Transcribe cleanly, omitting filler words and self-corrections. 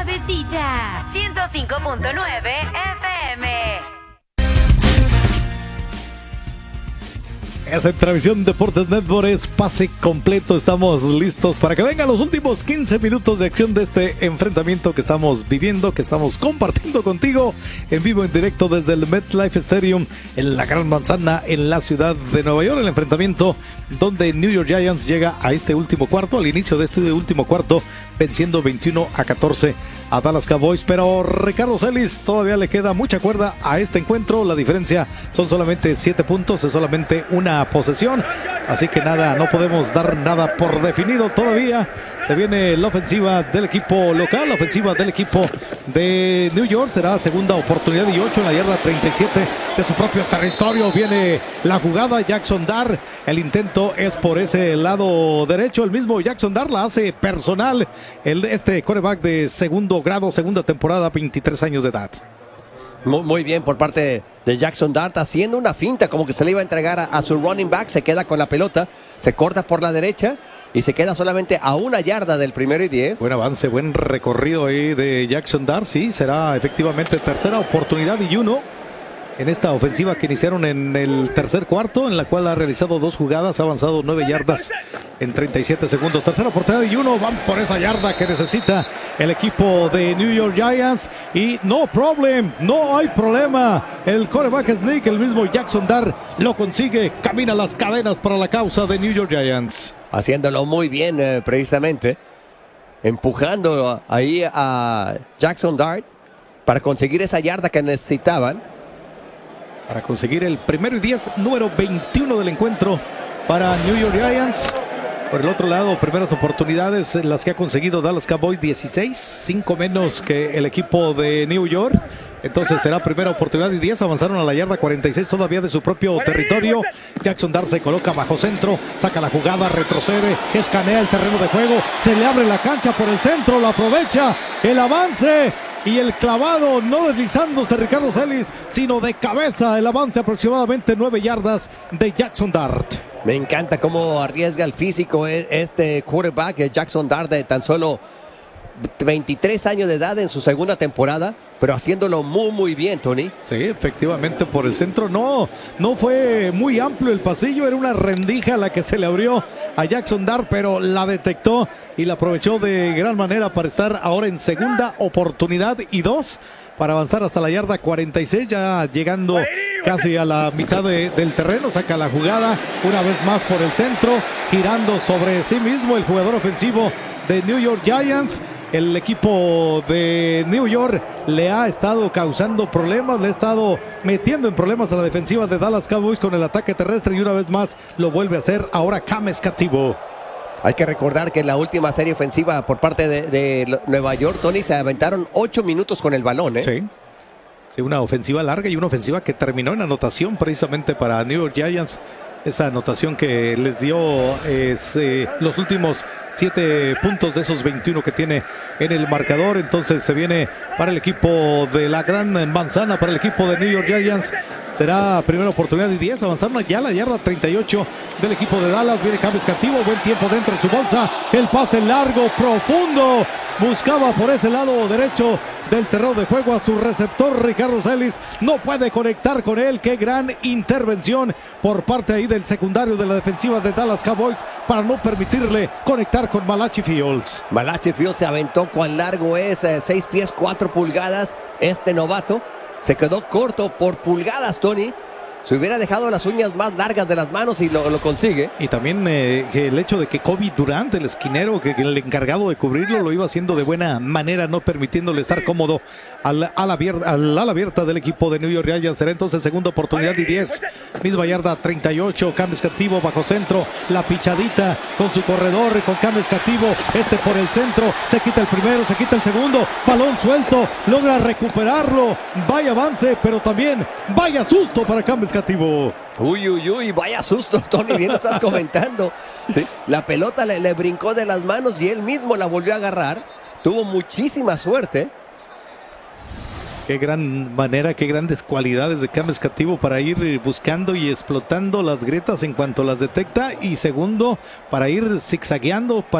Suavecita, 105.9 FM. Es en Transmisión Deportes Network, es pase completo. Estamos listos para que vengan los últimos 15 minutos de acción de este enfrentamiento que estamos viviendo, que estamos compartiendo contigo en vivo, en directo desde el MetLife Stadium en la Gran Manzana, en la ciudad de Nueva York. El enfrentamiento donde New York Giants llega a este último cuarto, al inicio de este último cuarto, venciendo 21-14 a Dallas Cowboys. Pero Ricardo Celis, todavía le queda mucha cuerda a este encuentro. La diferencia son solamente 7 puntos, es solamente una posesión, así que nada, no podemos dar nada por definido todavía. Se viene la ofensiva del equipo local, la ofensiva del equipo de New York. Será segunda oportunidad y 8 en la yarda 37 de su propio territorio. Viene la jugada, Jackson Dart, el intento es por ese lado derecho. El mismo Jackson Dart la hace personal, este quarterback de segundo grado, segunda temporada, 23 años de edad. Muy bien por parte de Jackson Dart, haciendo una finta como que se le iba a entregar a su running back. Se queda con la pelota, se corta por la derecha y se queda solamente a 1 yarda del 1º y 10. Buen avance, buen recorrido ahí de Jackson Dart. Sí, será efectivamente tercera oportunidad y 1 en esta ofensiva que iniciaron en el tercer cuarto, en la cual ha realizado 2 jugadas, ha avanzado 9 yardas en 37 segundos. Tercera oportunidad y 1, van por esa yarda que necesita el equipo de New York Giants. Y no hay problema. El quarterback sneak, el mismo Jackson Dart, lo consigue, camina las cadenas para la causa de New York Giants. Haciéndolo muy bien, precisamente, empujando ahí a Jackson Dart para conseguir esa yarda que necesitaban. Para conseguir el 1º y 10, número 21 del encuentro para New York Giants. Por el otro lado, primeras oportunidades en las que ha conseguido Dallas Cowboys, 16, 5 menos que el equipo de New York. Entonces será primera oportunidad y 10, avanzaron a la yarda 46 todavía de su propio territorio. Jackson Dart se coloca bajo centro, saca la jugada, retrocede, escanea el terreno de juego, se le abre la cancha por el centro, la aprovecha, el avance y el clavado, no deslizándose Ricardo Celis, sino de cabeza, el avance aproximadamente 9 yardas de Jackson Dart. Me encanta cómo arriesga el físico este quarterback, Jackson Dart, de tan solo 23 años de edad en su segunda temporada, pero haciéndolo muy bien, Tony. Sí, efectivamente por el centro no fue muy amplio el pasillo, era una rendija la que se le abrió a Jackson Dart, pero la detectó y la aprovechó de gran manera para estar ahora en segunda oportunidad y 2 para avanzar hasta la yarda 46, ya llegando casi a la mitad del terreno. Saca la jugada una vez más por el centro, girando sobre sí mismo el jugador ofensivo de New York Giants. El equipo de New York le ha estado causando problemas, le ha estado metiendo en problemas a la defensiva de Dallas Cowboys con el ataque terrestre, y una vez más lo vuelve a hacer ahora Cam Escativo. Hay que recordar que en la última serie ofensiva por parte de Nueva York, Tony, se aventaron 8 minutos con el balón, ¿eh? Sí, una ofensiva larga y una ofensiva que terminó en anotación precisamente para New York Giants. Esa anotación que les dio los últimos 7 puntos de esos 21 que tiene en el marcador. Entonces se viene para el equipo de la Gran Manzana, para el equipo de New York Giants. Será primera oportunidad y 10. Avanzaron ya a la yarda 38 del equipo de Dallas. Viene Cam Escativo, buen tiempo dentro de su bolsa. El pase largo, profundo. Buscaba por ese lado derecho del terreno de juego a su receptor Ricardo Celis, no puede conectar con él. Qué gran intervención por parte ahí del secundario de la defensiva de Dallas Cowboys para no permitirle conectar con Malachi Fields. Malachi Fields se aventó, cuán largo es, 6 pies 4 pulgadas, este novato. Se quedó corto por pulgadas, Tony. Se hubiera dejado las uñas más largas de las manos y lo consigue. Y también el hecho de que Kobe Durant, el esquinero, que el encargado de cubrirlo, lo iba haciendo de buena manera, no permitiéndole estar cómodo al ala abierta del equipo de New York Giants. Será entonces segunda oportunidad y 10. Misma yarda 38. Cam Escativo bajo centro. La pichadita con su corredor, con Cam Escativo. Por el centro. Se quita el primero, se quita el segundo. Balón suelto. Logra recuperarlo. Vaya avance, pero también vaya susto para Cam Escativo. Uy, vaya susto, Tony, bien lo estás comentando. Sí, la pelota le brincó de las manos y él mismo la volvió a agarrar. Tuvo muchísima suerte. Qué gran manera, qué grandes cualidades de Cam Escativo para ir buscando y explotando las grietas en cuanto las detecta. Y segundo, para ir zigzagueando,